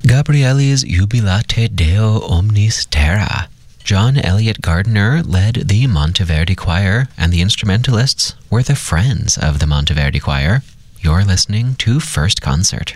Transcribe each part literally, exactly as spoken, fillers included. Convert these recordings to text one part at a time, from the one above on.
Gabrieli's Jubilate Deo Omnis Terra. John Elliott Gardner led the Monteverdi Choir, and the instrumentalists were the Friends of the Monteverdi Choir. You're listening to First Concert.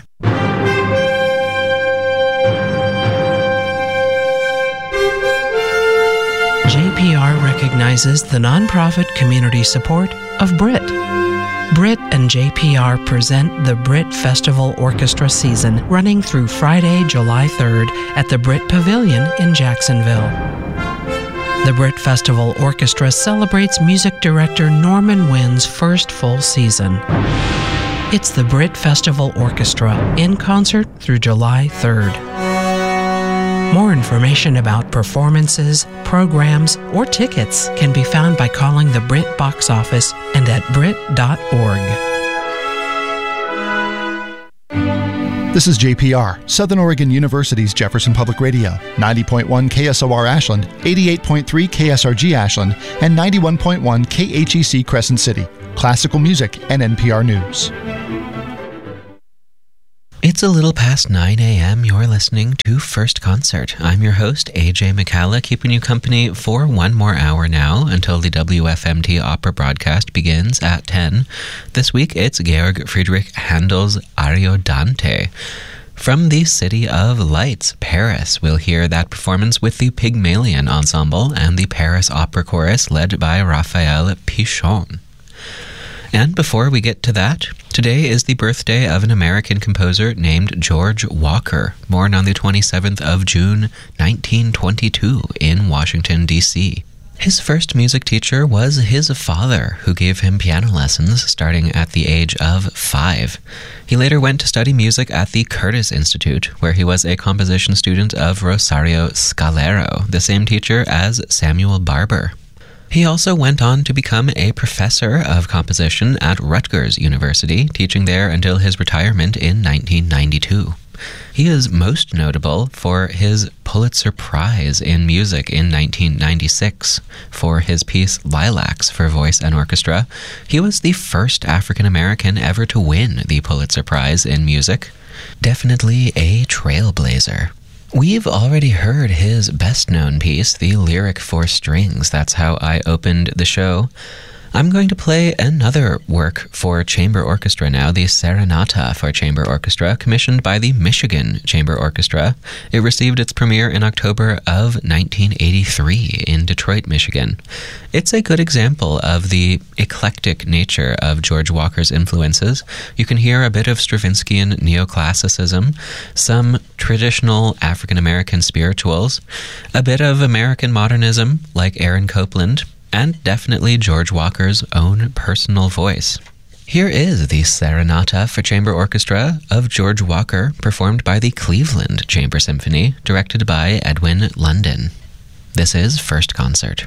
J P R recognizes the nonprofit community support of Brit. Brit and J P R present the Brit Festival Orchestra season, running through Friday, July third at the Brit Pavilion in Jacksonville. The Brit Festival Orchestra celebrates music director Norman Wynn's first full season. It's the Brit Festival Orchestra, in concert through July third. More information about performances, programs, or tickets can be found by calling the Brit box office and at brit dot org. This is J P R, Southern Oregon University's Jefferson Public Radio, ninety point one K S O R Ashland, eighty-eight point three K S R G Ashland, and ninety-one point one K H E C Crescent City. Classical music and N P R News. It's a little past nine a.m. You're listening to First Concert. I'm your host, A J McCalla, keeping you company for one more hour now until the W F M T opera broadcast begins at ten. This week, it's Georg Friedrich Handel's Ariodante. From the City of Lights, Paris, we'll hear that performance with the Pygmalion Ensemble and the Paris Opera Chorus led by Raphael Pichon. And before we get to that, today is the birthday of an American composer named George Walker, born on the twenty-seventh of June, nineteen twenty-two, in Washington, D C His first music teacher was his father, who gave him piano lessons starting at the age of five. He later went to study music at the Curtis Institute, where he was a composition student of Rosario Scalero, the same teacher as Samuel Barber. He also went on to become a professor of composition at Rutgers University, teaching there until his retirement in nineteen ninety-two. He is most notable for his Pulitzer Prize in Music in nineteen ninety-six for his piece Lilacs for Voice and Orchestra. He was the first African-American ever to win the Pulitzer Prize in Music. Definitely a trailblazer. We've already heard his best-known piece, the Lyric for Strings. That's how I opened the show. I'm going to play another work for chamber orchestra now, the Serenata for Chamber Orchestra, commissioned by the Michigan Chamber Orchestra. It received its premiere in October of nineteen eighty-three in Detroit, Michigan. It's a good example of the eclectic nature of George Walker's influences. You can hear a bit of Stravinskian neoclassicism, some traditional African-American spirituals, a bit of American modernism like Aaron Copland, and definitely George Walker's own personal voice. Here is the Serenata for Chamber Orchestra of George Walker, performed by the Cleveland Chamber Symphony, directed by Edwin London. This is First Concert.